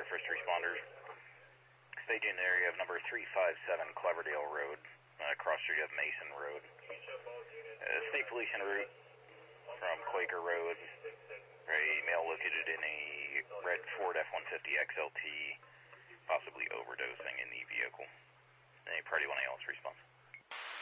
first responders. Staging area of number 357 Cleverdale Road, cross street of Mason Road. State police en route from Quaker Road. A male located in a red Ford F-150 XLT, possibly overdosing in the vehicle. Any Party 1A else response?